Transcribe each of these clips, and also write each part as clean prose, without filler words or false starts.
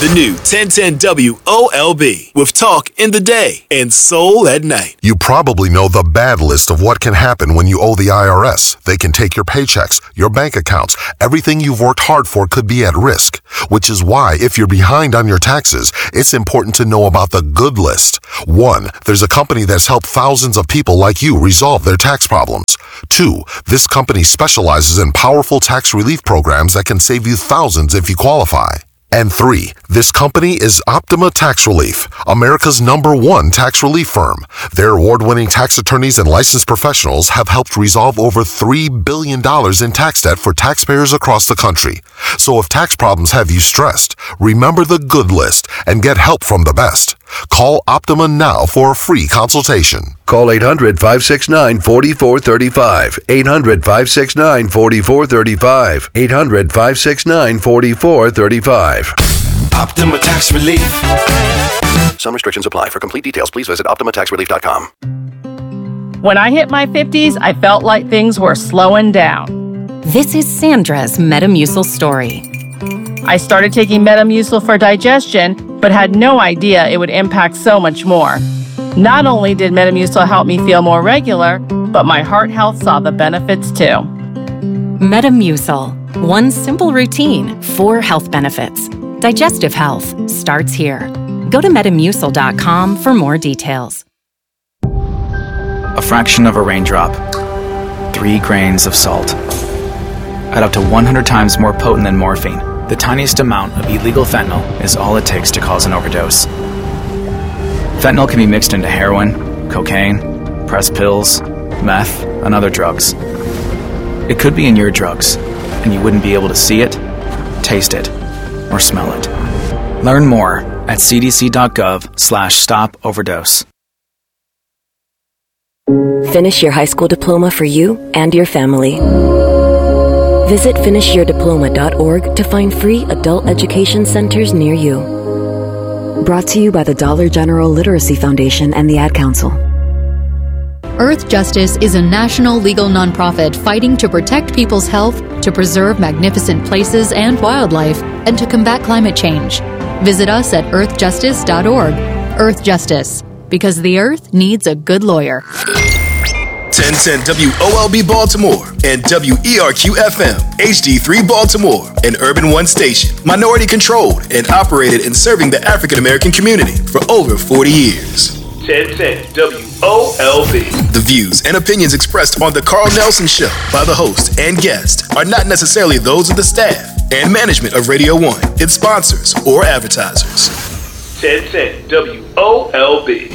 The new 1010 WOLB with talk in the day and soul at night. You probably know the bad list of what can happen when you owe the IRS. They can take your paychecks, your bank accounts. Everything you've worked hard for could be at risk, which is why if you're behind on your taxes, it's important to know about the good list. 1, there's a company that's helped thousands of people like you resolve their tax problems. 2, this company specializes in powerful tax relief programs that can save you thousands if you qualify. And 3, this company is Optima Tax Relief, America's #1 tax relief firm. Their award-winning tax attorneys and licensed professionals have helped resolve over $3 billion in tax debt for taxpayers across the country. So if tax problems have you stressed, remember the good list and get help from the best. Call Optima now for a free consultation. Call 800-569-4435. 800-569-4435. 800-569-4435. Optima Tax Relief. Some restrictions apply. For complete details, please visit OptimaTaxRelief.com. When I hit my 50s, I felt like things were slowing down. This is Sandra's Metamucil story. I started taking Metamucil for digestion, but had no idea it would impact so much more. Not only did Metamucil help me feel more regular, but my heart health saw the benefits too. Metamucil. One simple routine, 4 health benefits. Digestive health starts here. Go to Metamucil.com for more details. A fraction of a raindrop. 3 grains of salt. At up to 100 times more potent than morphine, the tiniest amount of illegal fentanyl is all it takes to cause an overdose. Fentanyl can be mixed into heroin, cocaine, pressed pills, meth, and other drugs. It could be in your drugs, and you wouldn't be able to see it, taste it, or smell it. Learn more at cdc.gov/stop-overdose. Finish your high school diploma for you and your family. Visit finishyourdiploma.org to find free adult education centers near you. Brought to you by the Dollar General Literacy Foundation and the Ad Council. Earth Justice is a national legal nonprofit fighting to protect people's health, to preserve magnificent places and wildlife, and to combat climate change. Visit us at earthjustice.org. Earth Justice, because the earth needs a good lawyer. 1010 WOLB Baltimore and WERQ-FM, HD3 Baltimore, an Urban One station, minority controlled and operated in serving the African American community for over 40 years. 1010 WOLB. The views and opinions expressed on The Carl Nelson Show by the host and guest are not necessarily those of the staff and management of Radio 1, its sponsors, or advertisers. 1010 WOLB.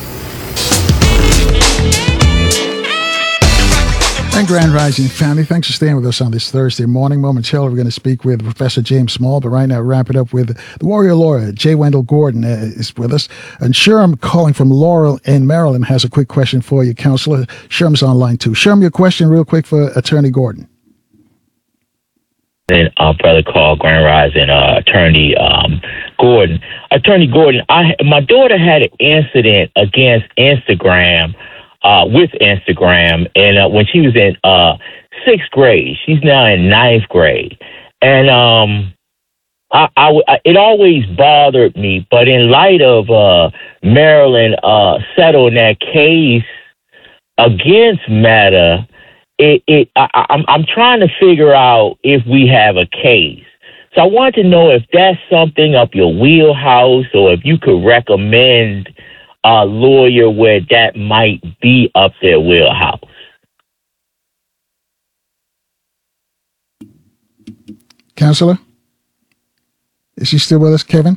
And Grand Rising family, thanks for staying with us on this Thursday morning. Momentarily, we're going to speak with Professor James Small, but right now, wrap it up with the Warrior Laureate. J. Wendell Gordon is with us. And Sherm, calling from Laurel in Maryland, has a quick question for you, Counselor. Sherm's online too. Sherm, your question real quick for Attorney Gordon. And Brother Carl, Grand Rising, Attorney Gordon. Attorney Gordon, my daughter had an incident against Instagram, with Instagram, and when she was in 6th grade. She's now in 9th grade. And it always bothered me, but in light of Maryland settling that case against Meta, I'm trying to figure out if we have a case. So I want to know if that's something up your wheelhouse, or if you could recommend a lawyer where that might be up their wheelhouse. Counselor? Is she still with us, Kevin?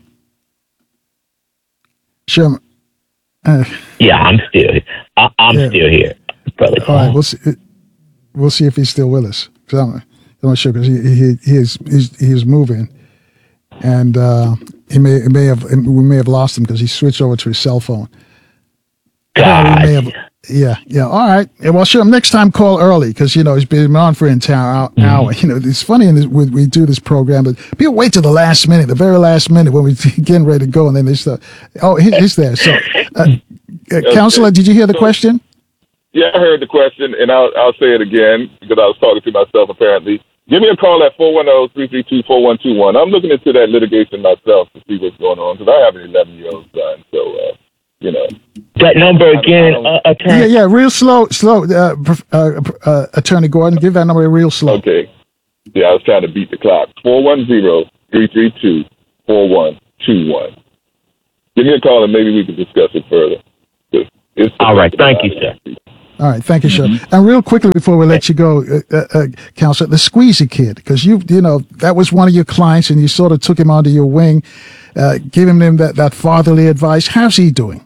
Sure. Yeah, I'm still here. I'm still here, Brother Carl. All right, we'll see if he's still with us. I'm not sure, because he is moving, and we may have lost him because he switched over to his cell phone. Yeah. All right. Well, sure. Next time, call early, because he's been on for an entire hour. It's funny we do this program, but people wait till the last minute, the very last minute, when we're getting ready to go, and then they start. Oh, he's there. So, Counselor, did you hear the question? Yeah, I heard the question, and I'll say it again because I was talking to myself apparently. Give me a call at 410-332-4121. I'm looking into that litigation myself to see what's going on because I have an 11-year-old son. So, That number again, Attorney. Yeah, real slow, Attorney Gordon. Give that number real slow. Okay. Yeah, I was trying to beat the clock. 410-332-4121. Give me a call and maybe we can discuss it further. All right. Thank you, sir. All right, thank you, sir. And real quickly before we let you go, Counselor, the Squeezy Kid, because you know that was one of your clients, and you sort of took him under your wing, giving him that fatherly advice. How's he doing?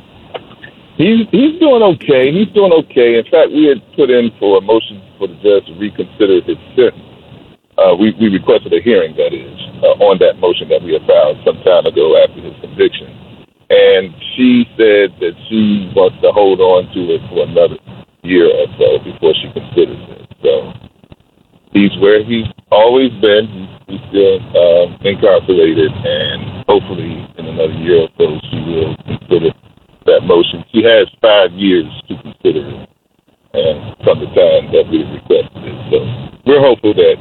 He's doing okay. He's doing okay. In fact, we had put in for a motion for the judge to reconsider his sentence. We requested a hearing, that is, on that motion that we had filed some time ago after his conviction. And she said that she wants to hold on to it for another year or so before she considers it. So he's where he's always been. He's still incarcerated, and hopefully in another year or so she will consider that motion. She has 5 years to consider it, and from the time that we requested it. So we're hopeful that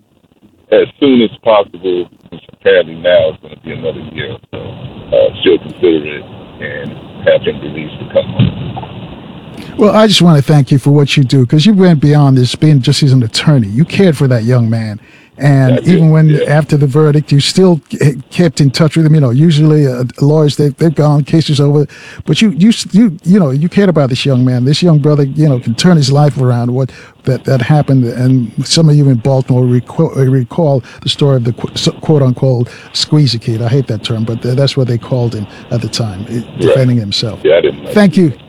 as soon as possible, which apparently now it's going to be another year or so, she'll consider it and have him released to come home. Well, I just want to thank you for what you do, because you went beyond this being just as an attorney. You cared for that young man. And even when after the verdict, you still kept in touch with him. You know, usually lawyers, they've gone, cases over, but you cared about this young man. This young brother, can turn his life around. What that happened, and some of you in Baltimore recall the story of the quote unquote Squeezy Kid. I hate that term, but that's what they called him at the time, defending himself. Yeah, I didn't know. Thank you.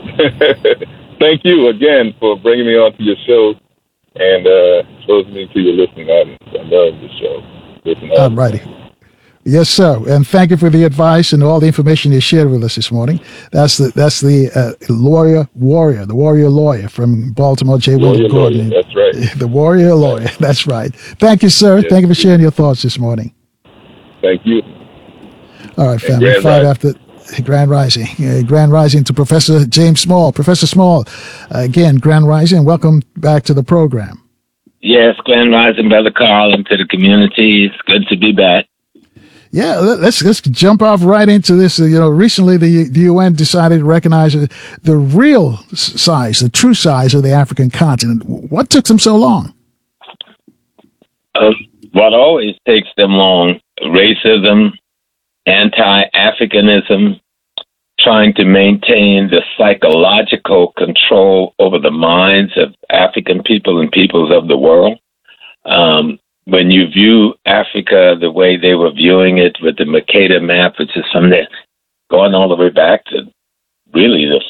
Thank you again for bringing me onto your show and exposing me to your listening audience. I love the show. All righty. Yes, sir. And thank you for the advice and all the information you shared with us this morning. That's the lawyer warrior, the warrior lawyer from Baltimore, J. Wendell Gordon. That's right. The warrior lawyer. That's right. Thank you, sir. Yes. Thank you for sharing your thoughts this morning. Thank you. All right, family. Grand Rising to Professor James Small. Professor Small, again, Grand Rising, welcome back to the program. Yes, Grand Rising, Brother Carl, and to the community. It's good to be back. Yeah, let's jump off right into this. Recently the UN decided to recognize the real size, the true size of the African continent. What took them so long? What always takes them long, racism, anti-Africanism, trying to maintain the psychological control over the minds of African people and peoples of the world. When you view Africa the way they were viewing it with the Mercator map, which is from there, going all the way back to really the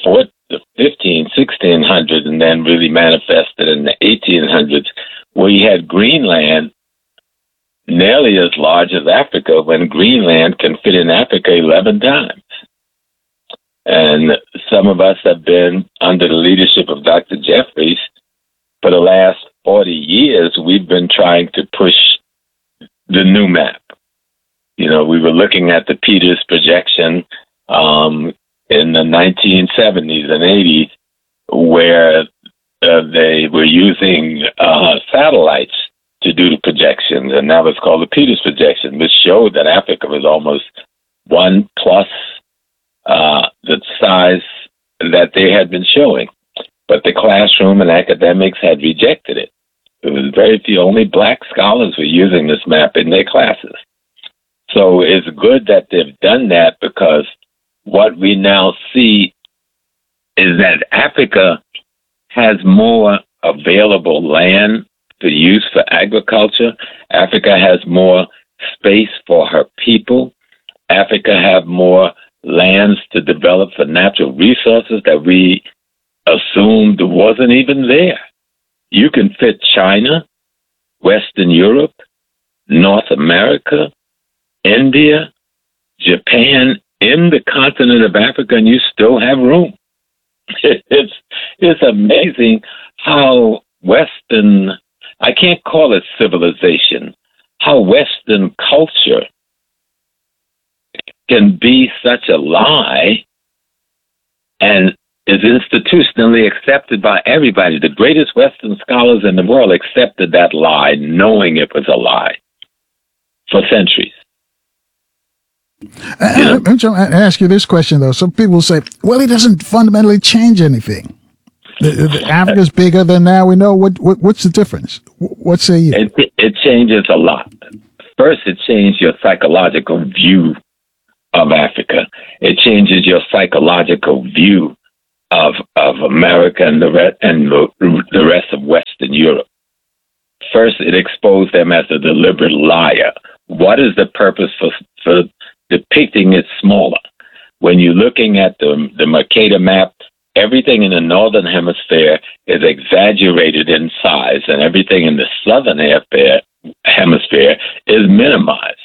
1600s, and then really manifested in the 1800s, where you had Greenland nearly as large as Africa, when Greenland can fit in Africa 11 times. And some of us have been under the leadership of Dr. Jeffries for the last 40 years. We've been trying to push the new map. We were looking at the Peters projection in the 1970s and 80s, where they were using satellites to do the projections, and that was called the Peters projection, which showed that Africa was almost 1 plus the size that they had been showing. But the classroom and academics had rejected it. It was very few, only black scholars were using this map in their classes. So it's good that they've done that, because what we now see is that Africa has more available land for use for agriculture. Africa has more space for her people. Africa have more lands to develop for natural resources that we assumed wasn't even there. You can fit China, Western Europe, North America, India, Japan in the continent of Africa, and you still have room. It's amazing how Western, I can't call it civilization, how Western culture can be such a lie and is institutionally accepted by everybody. The greatest Western scholars in the world accepted that lie, knowing it was a lie for centuries. I'm trying to ask you this question, though. Some people say, well, it doesn't fundamentally change anything. Africa's bigger than now. We know. What's the difference? What say you? It changes a lot. First, it changes your psychological view of Africa. It changes your psychological view of America and the rest of Western Europe. First, it exposed them as a deliberate liar. What is the purpose for depicting it smaller? When you're looking at the Mercator map, everything in the northern hemisphere is exaggerated in size, and everything in the southern hemisphere is minimized.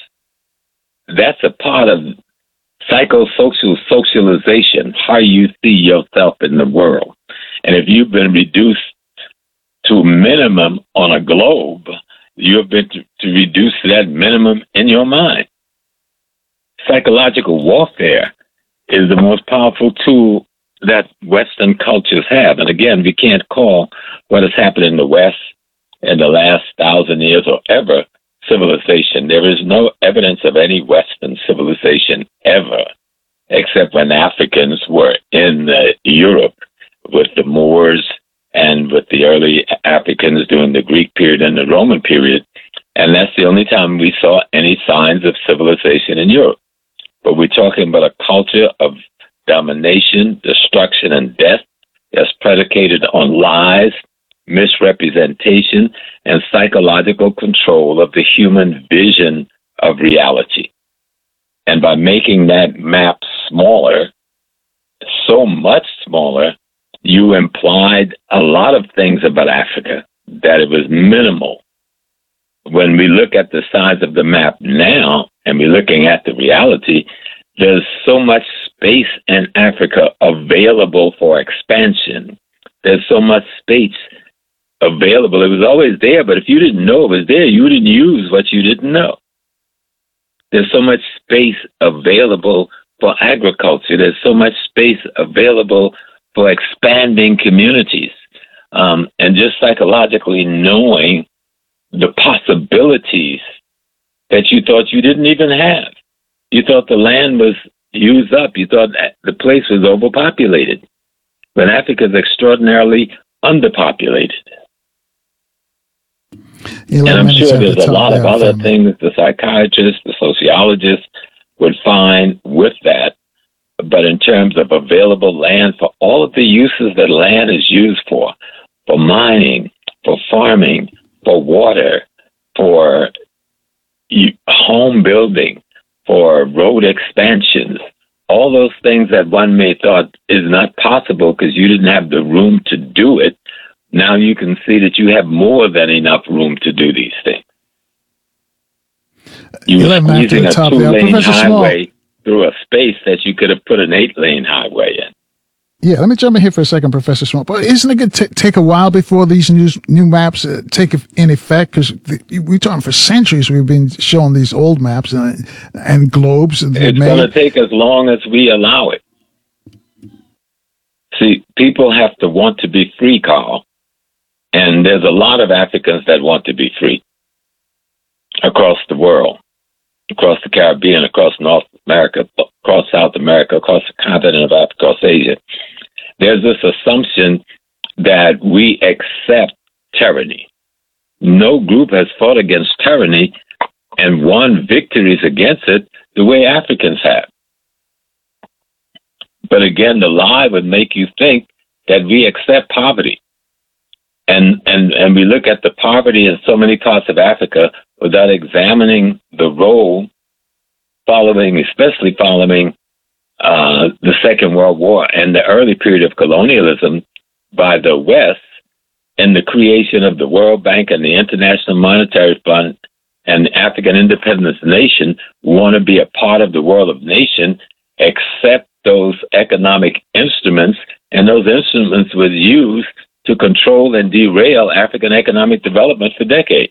That's a part of psychosocial socialization, how you see yourself in the world. And if you've been reduced to minimum on a globe, you've been to reduce that minimum in your mind. Psychological warfare is the most powerful tool that Western cultures have. And again, we can't call what has happened in the West in the last 1,000 years or ever civilization. There is no evidence of any Western civilization ever, except when Africans were in Europe with the Moors and with the early Africans during the Greek period and the Roman period. And that's the only time we saw any signs of civilization in Europe. But we're talking about a culture of domination, destruction, and death that's predicated on lies, misrepresentation, and psychological control of the human vision of reality. And by making that map smaller, so much smaller, you implied a lot of things about Africa, that it was minimal. When we look at the size of the map now, and we're looking at the reality, there's so much space in Africa available for expansion. There's so much space available. It was always there, but if you didn't know it was there, you didn't use what you didn't know. There's so much space available for agriculture. There's so much space available for expanding communities. And just psychologically knowing the possibilities that you thought you didn't even have. You thought the land was used up. You thought the place was overpopulated. But Africa is extraordinarily underpopulated. And I'm sure there's a lot of other things the psychiatrists, the sociologists would find with that. But in terms of available land for all of the uses that land is used for mining, for farming, for water, for home building, for road expansions, all those things that one may thought is not possible because you didn't have the room to do it. Now you can see that you have more than enough room to do these things. You were using a 2-lane highway through a space that you could have put an 8-lane highway in. Yeah, let me jump in here for a second, Professor Small. But isn't it going to take a while before these new maps take in effect? Because we're talking for centuries we've been showing these old maps and globes. It's going to take as long as we allow it. See, people have to want to be free, Carl. And there's a lot of Africans that want to be free across the world, across the Caribbean, across North America, across South America, across the continent of Africa, across Asia. There's this assumption that we accept tyranny. No group has fought against tyranny and won victories against it the way Africans have. But again, the lie would make you think that we accept poverty. And we look at the poverty in so many parts of Africa without examining the role especially following the Second World War and the early period of colonialism by the West and the creation of the World Bank and the International Monetary Fund and the African Independence Nation want to be a part of the world of nation, accept those economic instruments, and those instruments were used to control and derail African economic development for decades.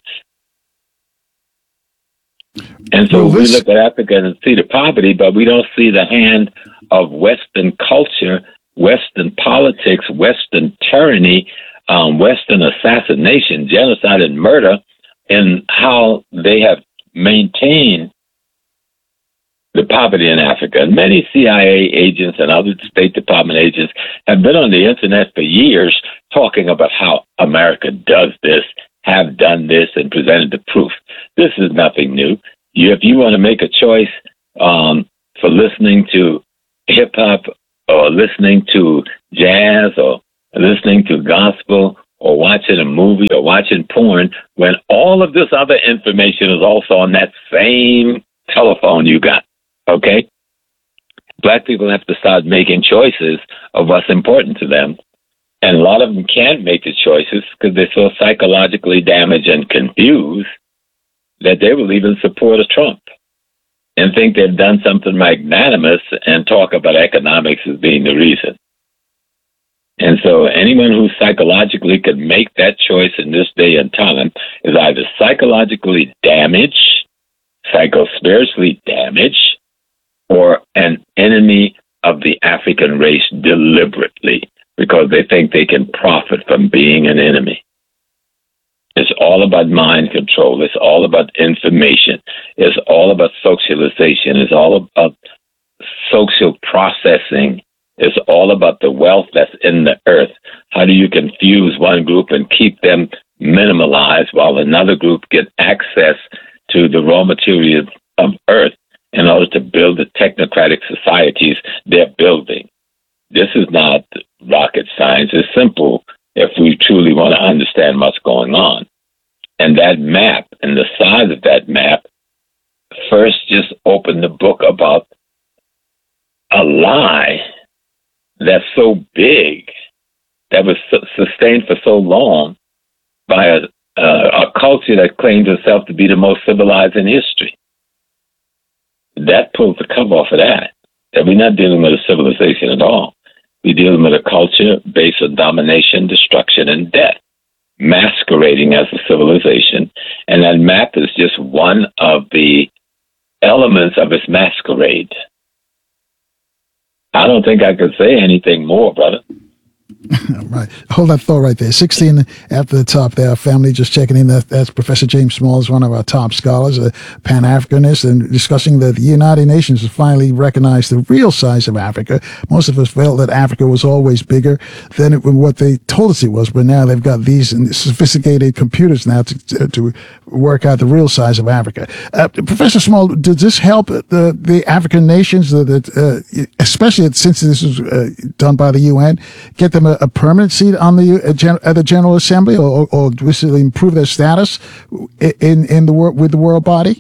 And so we look at Africa and see the poverty, but we don't see the hand of Western culture Western politics, Western tyranny, Western assassination, genocide, and murder, and how they have maintained the poverty in Africa. And many CIA agents and other State Department agents have been on the internet for years talking about how America does this, have done this, and presented the proof. This is nothing new. If you want to make a choice for listening to hip-hop or listening to jazz or listening to gospel or watching a movie or watching porn, when all of this other information is also on that same telephone you got, okay? Black people have to start making choices of what's important to them. And a lot of them can't make the choices because they're so psychologically damaged and confused that they will even support a Trump and think they've done something magnanimous and talk about economics as being the reason. And so anyone who psychologically could make that choice in this day and time is either psychologically damaged, psychospiritually damaged, or an enemy of the African race deliberately because they think they can profit from being an enemy. It's all about mind control. It's all about information. It's all about socialization. It's all about social processing. It's all about the wealth that's in the earth. How do you confuse one group and keep them minimalized while another group get access to the raw materials of earth in order to build the technocratic societies they're building? This is not rocket science. It's simple if we truly want to understand what's going on. And that map and the size of that map first just opened the book about a lie that's so big, that was sustained for so long by a culture that claims itself to be the most civilized in history. That pulls the cover off of that we're not dealing with a civilization at all. We're dealing with a culture based on domination, destruction, and death, masquerading as a civilization. And that map is just one of the elements of its masquerade. I don't think I could say anything more, brother. Right. Hold that thought right there. 16 after the top there. Family just checking in. That's Professor James Small, is one of our top scholars, a Pan-Africanist, and discussing that the United Nations has finally recognized the real size of Africa. Most of us felt that Africa was always bigger than what they told us it was, but now they've got these sophisticated computers now to work out the real size of Africa. Professor Small, does this help the African nations, especially since this was done by the UN, get them a permanent seat on the General Assembly, or does it improve their status in the with the world body?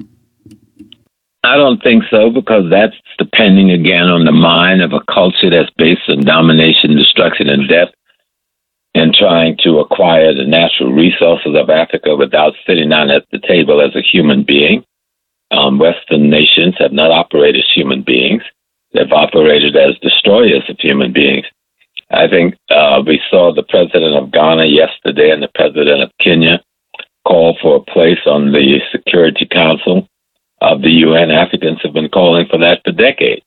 I don't think so, because that's depending again on the mind of a culture that's based on domination, destruction, and death, and trying to acquire the natural resources of Africa without sitting down at the table as a human being. Western nations have not operated as human beings. They've operated as destroyers of human beings. I think we saw the president of Ghana yesterday and the president of Kenya call for a place on the Security Council of the UN. Africans have been calling for that for decades.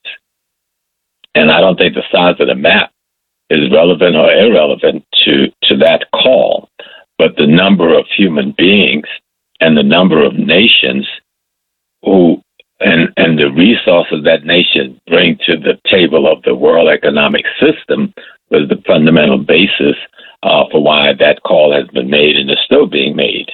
And I don't think the size of the map is relevant or irrelevant to that call, but the number of human beings and the number of nations who and the resources that nation bring to the table of the world economic system was the fundamental basis for why that call has been made and is still being made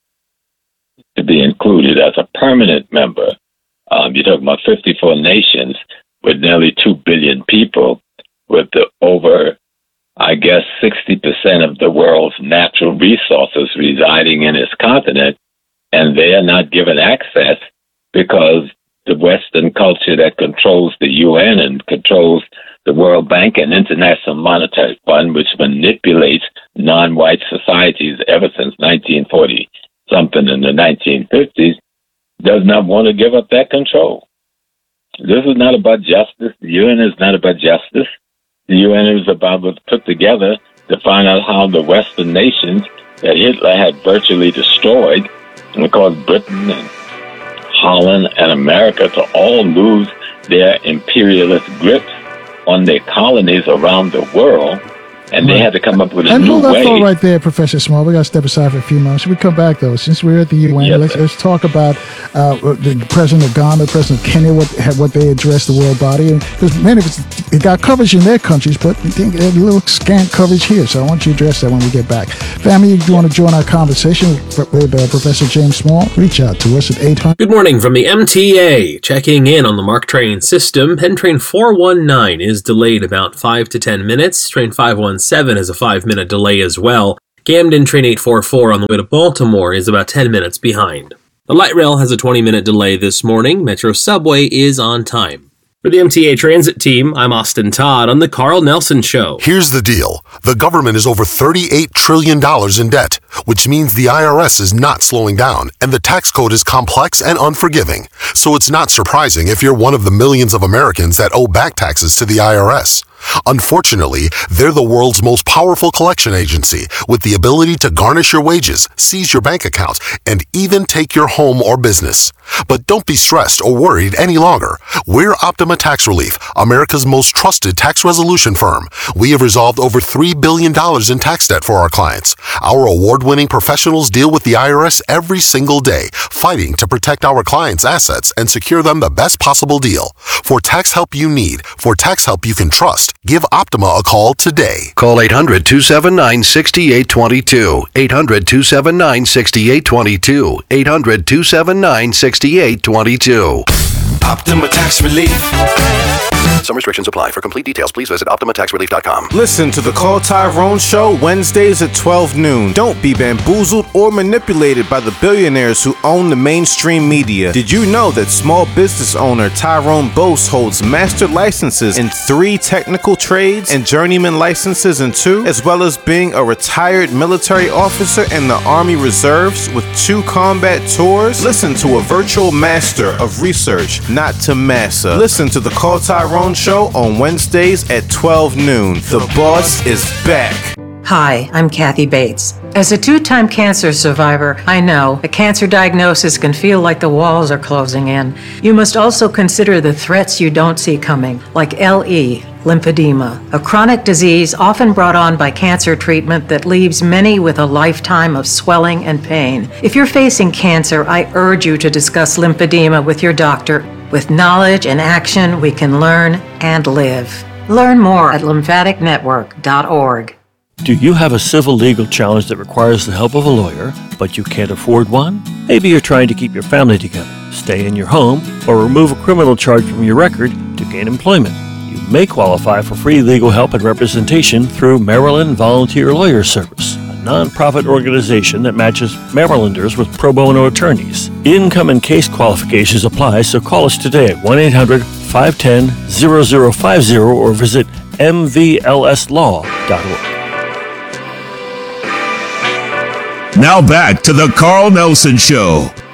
to be included as a permanent member. You're talking about 54 nations with nearly 2 billion people, with over, I guess, 60% of the world's natural resources residing in its continent, and they are not given access because the Western culture that controls the UN and controls the World Bank and International Monetary Fund, which manipulates non-white societies ever since 1940-something in the 1950s, does not want to give up that control. This is not about justice. The UN is not about justice. The UN is about what's put together to find out how the Western nations that Hitler had virtually destroyed, and caused Britain and Holland and America to all lose their imperialist grips on their colonies around the world, and they had to come up with a new hold that way. thought right there, Professor Small. We got to step aside for a few moments. Should we come back, though? Since we're at the UN, Yes, let's talk about the President of Ghana, the President of Kenya, what they addressed the world body. Because many of it got coverage in their countries, but I think a little scant coverage here. So I want you to address that when we get back. Family, if you want to join our conversation with Professor James Small, reach out to us at 800. Good morning from the MTA. Checking in on the MARC train system. Penn Train 419 is delayed about 5 to 10 minutes. Train 517 is a 5-minute delay as well. Camden Train 844 on the way to Baltimore is about 10 minutes behind. The light rail has a 20-minute delay this morning. Metro Subway is on time. For the MTA Transit team, I'm Austin Todd on The Carl Nelson Show. Here's the deal. The government is over $38 trillion in debt, which means the IRS is not slowing down, and the tax code is complex and unforgiving. So it's not surprising if you're one of the millions of Americans that owe back taxes to the IRS. Unfortunately, they're the world's most powerful collection agency with the ability to garnish your wages, seize your bank accounts, and even take your home or business. But don't be stressed or worried any longer. We're Optima Tax Relief, America's most trusted tax resolution firm. We have resolved over $3 billion in tax debt for our clients. Our award-winning professionals deal with the IRS every single day, fighting to protect our clients' assets and secure them the best possible deal. For tax help you need, for tax help you can trust, give Optima a call today. Call 800-279-6822. 800-279-6822. 800-279-6822. Optima Tax Relief. Some restrictions apply. For complete details, please visit OptimaTaxRelief.com. Listen to the Call Tyrone Show Wednesdays at 12 noon. Don't be bamboozled or manipulated by the billionaires who own the mainstream media. Did you know that small business owner Tyrone Bose holds master licenses in 3 technical trades and journeyman licenses in 2, as well as being a retired military officer in the Army Reserves with 2 combat tours? Listen to a virtual master of research, not to massa. Listen to the Call Tyrone Show on Wednesdays at 12 noon. The boss is back. Hi, I'm Kathy Bates. As a 2-time cancer survivor, I know a cancer diagnosis can feel like the walls are closing in. You must also consider the threats you don't see coming, like LE, lymphedema, a chronic disease often brought on by cancer treatment that leaves many with a lifetime of swelling and pain. If you're facing cancer, I urge you to discuss lymphedema with your doctor. With knowledge and action, we can learn and live. Learn more at lymphaticnetwork.org. Do you have a civil legal challenge that requires the help of a lawyer, but you can't afford one? Maybe you're trying to keep your family together, stay in your home, or remove a criminal charge from your record to gain employment. You may qualify for free legal help and representation through Maryland Volunteer Lawyer Service, a nonprofit organization that matches Marylanders with pro bono attorneys. Income and case qualifications apply, so call us today at 1-800-510-0050 or visit mvlslaw.org. Now back to the Carl Nelson Show